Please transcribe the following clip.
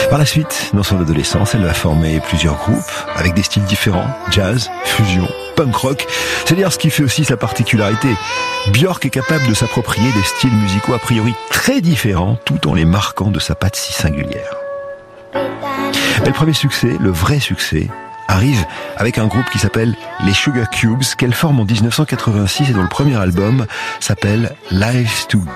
Par la suite, dans son adolescence, elle va former plusieurs groupes avec des styles différents, jazz, fusion, punk rock. C'est d'ailleurs ce qui fait aussi sa particularité. Björk est capable de s'approprier des styles musicaux a priori très différents, tout en les marquant de sa patte si singulière. Mais le premier succès, le vrai succès, arrive avec un groupe qui s'appelle les Sugar Cubes, qu'elle forme en 1986 et dont le premier album s'appelle Life's Too